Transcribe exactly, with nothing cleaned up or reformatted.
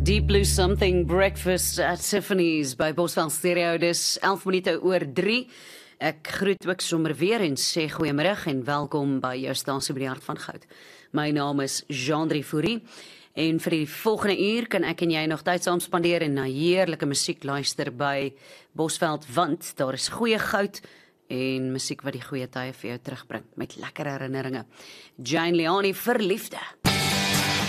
Deep Blue Something Breakfast at Tiffany's by Bosveld Stereo. Dis elf minute oor drie. Ek groet ook sommer weer en sê goeiemiddag en welkom by jou stasie by die hart van goud. My naam is Jean-Drie Fourie en vir die volgende uur kan ek en jy nog tyd saam spandeer en na heerlike musiek luister by Bosveld, want daar is goeie goud en musiek wat die goeie tye vir jou terugbring met lekker herinneringe. Jane Leoni, Verliefde.